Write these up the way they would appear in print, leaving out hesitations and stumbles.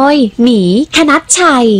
ยหมีคณัชชัย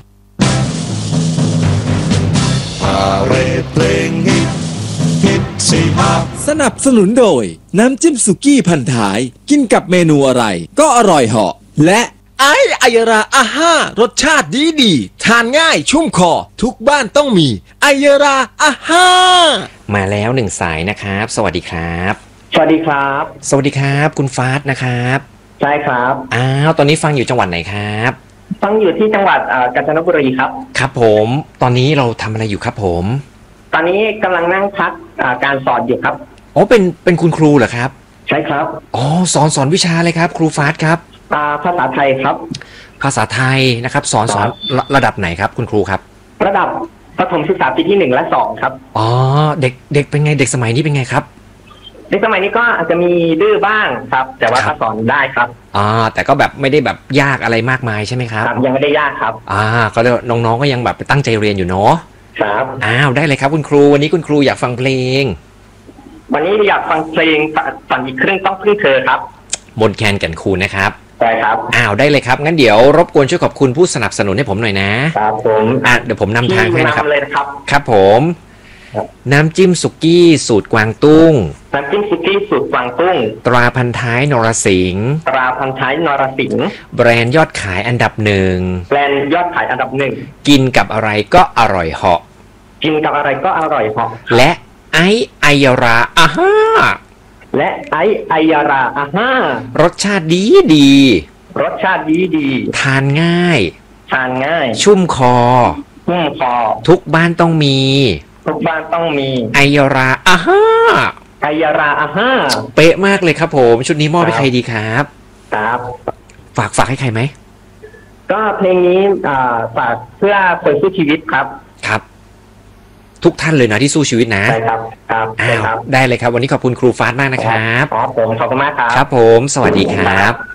พาเรดเพลงฮิตฮิตสิฮะสนับสนุนโดยน้ำจิ้มสุกี้พันท้ายกินกับเมนูอะไรก็อร่อยเหาะและไอยราอาห้ารสชาติดีทานง่ายชุ่มคอทุกบ้านต้องมีไอยราอาห้ามาแล้วหนึ่งสายนะครับสวัสดีครับสวัสดีครับสวัสดีครับคุณฟาสนะครับใช่ครับตอนนี้ฟังอยู่จังหวัดไหนครับฟังอยู่ที่จังหวัดกาญจนบุรีครับครับผมตอนนี้เราทำอะไรอยู่ครับผมตอนนี้กำลังนั่งพักการสอนอยู่ครับอ๋อเป็นคุณครูเหรอครับใช่ครับอ๋อสอนวิชาอะไรครับครูฟาสครับภาษาไทยครับภาษาไทยนะครับสอนระดับไหนครับคุณครูครับระดับประถมศึกษาปีที่1และ2ครับอ๋อเด็กเป็นไงเด็กสมัยนี้เป็นไงครับเด็กสมัยนี้ก็อาจจะมีดื้อบ้างครับแต่ว่าก็สอนได้ครับแต่ก็แบบไม่ได้แบบยากอะไรมากมายใช่ไหมครับยังไม่ได้ยากครับก็น้องๆก็ยังแบบตั้งใจเรียนอยู่เนาะครับได้เลยครับคุณครูวันนี้คุณครูอยากฟังเพลงวันนี้อยากฟังเพลงฝันอีกครึ่งต้องพึ่งเธอครับมนแคนแก่นคูณนะครับใช่ครับได้เลยครับงั้นเดี๋ยวรบกวนช่วยขอบคุณผู้สนับสนุนให้ผมหน่อยนะครับผมเดี๋ยวผมนำทางให้นะครับเลยนะครับครับผมน้ำจิ้มสุกี้สูตรกวางตุ้งน้ำจิ้มสุกี้สูตรกวางตุ้งตราพันท้ายนรสิงห์ตราพันท้ายนรสิงห์แบรนด์ยอดขายอันดับ1 แบรนด์ยอดขายอันดับ1 กินกับอะไรก็อร่อยเหาะกินกับอะไรก็อร่อยเหาะและไอยราอาห้าและไอยราอาห้ารสชาติดีรสชาติดีทานง่ายชุ่มคอทุกบ้านต้องมีไอยราอาห้าเป๊ะมากเลยครับผมชุดนี้มอบให้ใครดีครับฝากให้ใครไหมก็เพลงนี้ฝากเพื่อคนสู้ชีวิตครับทุกท่านเลยนะที่สู้ชีวิตนะใช่ครับได้เลยครับวันนี้ขอบคุณครูฟาสมากนะครับผมขอบคุณมากครับครับผมสวัสดีครับ